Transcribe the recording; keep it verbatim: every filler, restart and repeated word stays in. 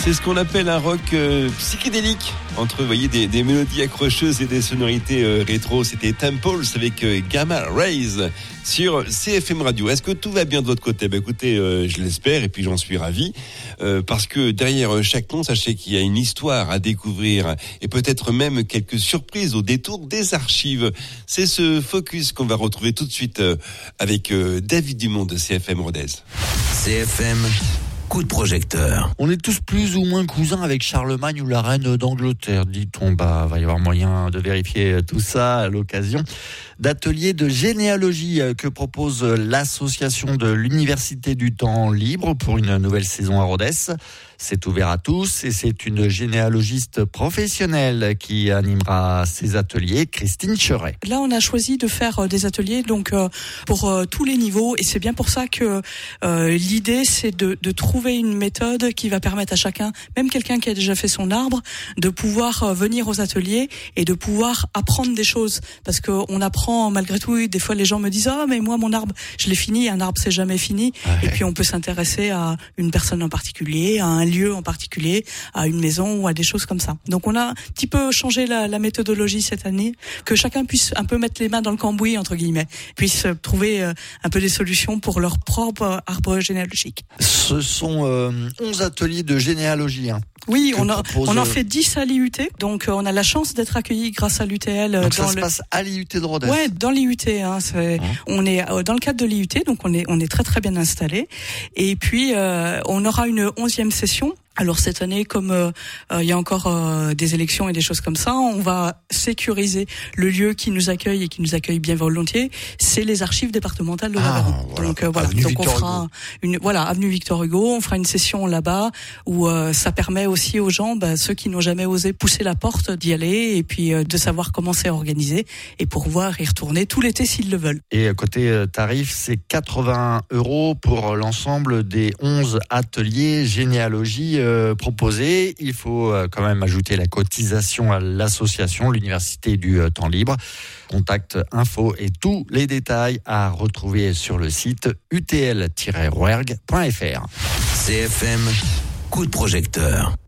C'est ce qu'on appelle un rock euh, psychédélique, entre vous voyez, des, des mélodies accrocheuses et des sonorités euh, rétro. C'était Temples avec euh, Gamma Rays sur C F M Radio. Est-ce que tout va bien de votre côté? Ben écoutez, euh, je l'espère et puis j'en suis ravi, euh, parce que derrière chaque nom, sachez qu'il y a une histoire à découvrir et peut-être même quelques surprises au détour des archives. C'est ce focus qu'on va retrouver tout de suite euh, avec euh, David Dumont de C F M Rodez. C F M, coup de projecteur. On est tous plus ou moins cousins avec Charlemagne ou la reine d'Angleterre, dit-on. Bah, va y avoir moyen de vérifier tout ça à l'occasion d'ateliers de généalogie que propose l'association de l'Université du Temps Libre pour une nouvelle saison à Rodez. C'est ouvert à tous et c'est une généalogiste professionnelle qui animera ces ateliers, Christine Cheret. Là, on a choisi de faire des ateliers donc euh, pour euh, tous les niveaux et c'est bien pour ça que euh, l'idée, c'est de, de trouver une méthode qui va permettre à chacun, même quelqu'un qui a déjà fait son arbre, de pouvoir euh, venir aux ateliers et de pouvoir apprendre des choses. Parce qu'on apprend malgré tout, des fois les gens me disent « Ah, mais moi, mon arbre, je l'ai fini, un arbre, c'est jamais fini. Ouais. » Et puis on peut s'intéresser à une personne en particulier, à un lieu en particulier, à une maison ou à des choses comme ça. Donc on a un petit peu changé la, la méthodologie cette année, que chacun puisse un peu mettre les mains dans le cambouis, entre guillemets, puisse trouver euh, un peu des solutions pour leur propre arbre généalogique. Ce sont euh, onze ateliers de généalogie, hein. Oui, on, a, on en fait dix à l'I U T, donc euh, on a la chance d'être accueillis grâce à l'U T L. Donc dans ça se le... passe à l'I U T de Rodez. Ouais, dans l'I U T. Hein, c'est... Mmh. On est dans le cadre de l'I U T, donc on est on est très très bien installé. Et puis euh, on aura une onzième session. Alors cette année, comme euh, euh, il y a encore euh, des élections et des choses comme ça, on va sécuriser le lieu qui nous accueille et qui nous accueille bien volontiers. C'est les archives départementales de l'Aveyron. Ah, voilà. Donc euh, voilà, avenue donc Victor on fera Hugo. une voilà avenue Victor Hugo. On fera une session là-bas où euh, ça permet aussi aux gens, bah, ceux qui n'ont jamais osé pousser la porte, d'y aller et puis euh, de savoir comment c'est organisé et pour pouvoir y retourner tout l'été s'ils le veulent. Et côté euh, tarif, c'est quatre-vingts euros pour l'ensemble des onze ateliers généalogie euh, proposés. Il faut euh, quand même ajouter la cotisation à l'association, l'Université du euh, Temps Libre. Contact, info et tous les détails à retrouver sur le site u t l tiret rouergue point f r. C F M, coup de projecteur.